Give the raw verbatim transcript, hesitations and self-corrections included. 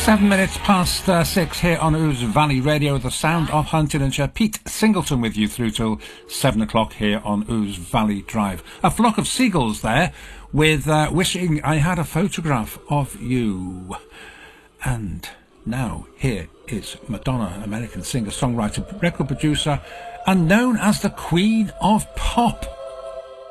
Seven minutes past uh, six here on Ouse Valley Radio, the sound of Huntingdonshire. Pete Singleton with you through till seven o'clock here on Ouse Valley Drive. A flock of seagulls there with uh, wishing I had a photograph of you. And now here is Madonna, American singer, songwriter, record producer, and known as the Queen of Pop.